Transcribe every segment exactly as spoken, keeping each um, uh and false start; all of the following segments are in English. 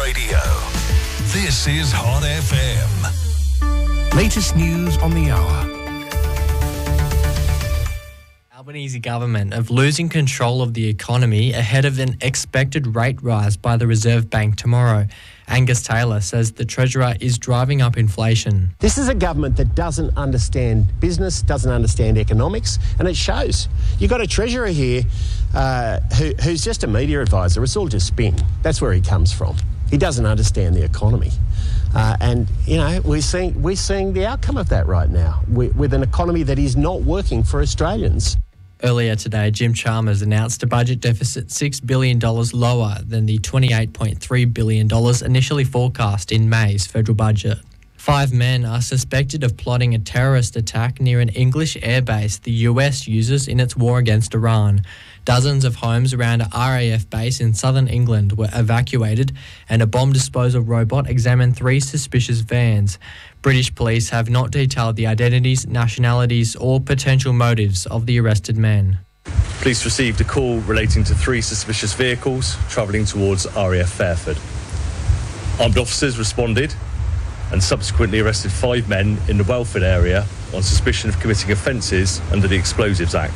Radio. This is Hot F M. Latest news on the hour. Albanese government of losing control of the economy ahead of an expected rate rise by the Reserve Bank tomorrow. Angus Taylor says the Treasurer is driving up inflation. This is a government that doesn't understand business, doesn't understand economics, and it shows. You've got a Treasurer here uh, who, who's just a media advisor. It's all just spin. That's where he comes from. He doesn't understand the economy. Uh, and, you know, we're seeing, we're seeing the outcome of that right now with, with an economy that is not working for Australians. Earlier today, Jim Chalmers announced a budget deficit six billion dollars lower than the twenty-eight point three billion dollars initially forecast in May's federal budget. Five men are suspected of plotting a terrorist attack near an English airbase the U S uses in its war against Iran. Dozens of homes around a R A F base in southern England were evacuated, and a bomb disposal robot examined three suspicious vans. British police have not detailed the identities, nationalities or potential motives of the arrested men. Police received a call relating to three suspicious vehicles travelling towards R A F Fairford. Armed officers responded and subsequently arrested five men in the Welford area on suspicion of committing offences under the Explosives Act.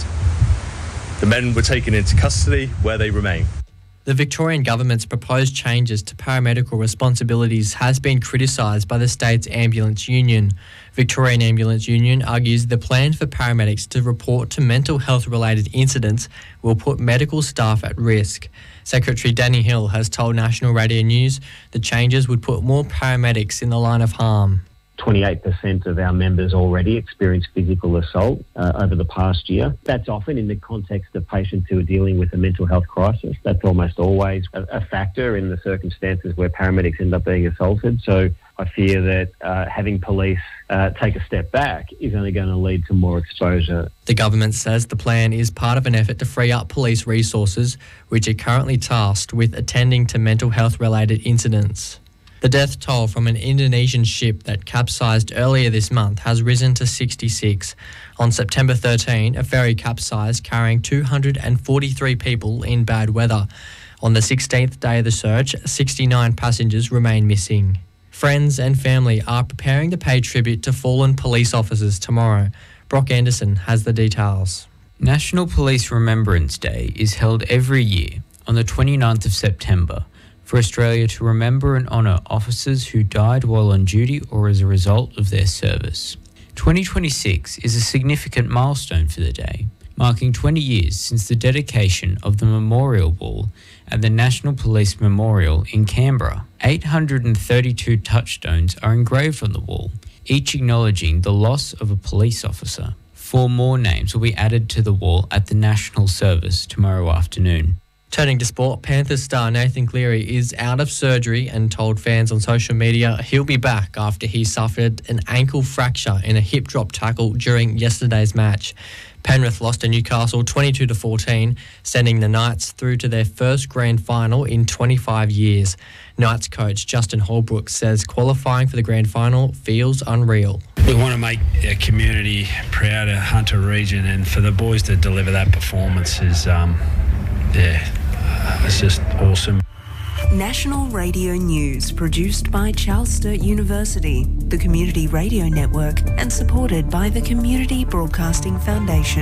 The men were taken into custody, where they remain. The Victorian government's proposed changes to paramedical responsibilities has been criticised by the state's ambulance union. Victorian Ambulance Union argues the plan for paramedics to report to mental health-related incidents will put medical staff at risk. Secretary Danny Hill has told National Radio News the changes would put more paramedics in the line of harm. twenty-eight percent of our members already experienced physical assault uh, over the past year. That's often in the context of patients who are dealing with a mental health crisis. That's almost always a, a factor in the circumstances where paramedics end up being assaulted. So I fear that uh, having police uh, take a step back is only going to lead to more exposure. The government says the plan is part of an effort to free up police resources, which are currently tasked with attending to mental health-related incidents. The death toll from an Indonesian ship that capsized earlier this month has risen to sixty-six. On September thirteenth, a ferry capsized carrying two hundred forty-three people in bad weather. On the sixteenth day of the search, sixty-nine passengers remain missing. Friends and family are preparing to pay tribute to fallen police officers tomorrow. Brock Anderson has the details. National Police Remembrance Day is held every year on the twenty-ninth of September. For Australia to remember and honour officers who died while on duty or as a result of their service. twenty twenty-six is a significant milestone for the day, marking twenty years since the dedication of the Memorial Wall at the National Police Memorial in Canberra. eight hundred thirty-two touchstones are engraved on the wall, each acknowledging the loss of a police officer. Four more names will be added to the wall at the National Service tomorrow afternoon. Turning to sport, Panthers star Nathan Cleary is out of surgery and told fans on social media he'll be back after he suffered an ankle fracture in a hip drop tackle during yesterday's match. Penrith lost to Newcastle twenty-two to fourteen, sending the Knights through to their first grand final in twenty-five years. Knights coach Justin Holbrook says qualifying for the grand final feels unreal. We want to make our community proud of Hunter region, and for the boys to deliver that performance is, um, yeah, it's just awesome. National Radio News, produced by Charles Sturt University, the Community Radio Network, and supported by the Community Broadcasting Foundation.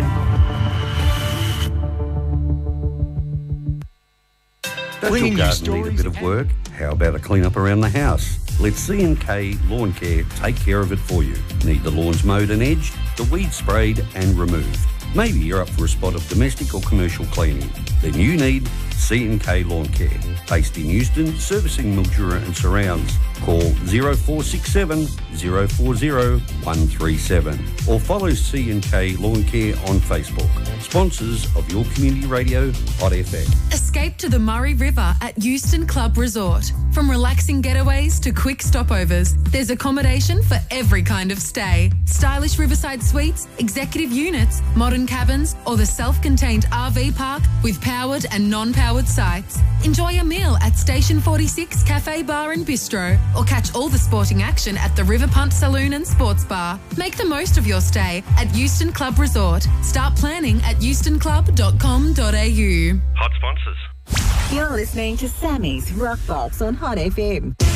Does your garden need a bit of work? How about a clean up around the house? Let C and K Lawn Care take care of it for you. Need the lawns mowed and edged, the weeds sprayed and removed? Maybe you're up for a spot of domestic or commercial cleaning. Then you need C and K Lawn Care. Based in Euston, servicing Mildura and surrounds. Call zero four six seven, zero four zero, one three seven or follow C and K Lawn Care on Facebook. Sponsors of your community radio, Hot F M. Escape to the Murray River at Euston Club Resort. From relaxing getaways to quick stopovers, there's accommodation for every kind of stay. Stylish riverside suites, executive units, modern cabins, or the self-contained R V park with powered and non-powered sites. Enjoy a meal at Station forty-six Cafe Bar and Bistro, or catch all the sporting action at the River Punt Saloon and Sports Bar. Make the most of your stay at Euston Club Resort. Start planning at euston club dot com dot a u. Hot sponsors. You're listening to Sammy's Rock Box on Hot F M.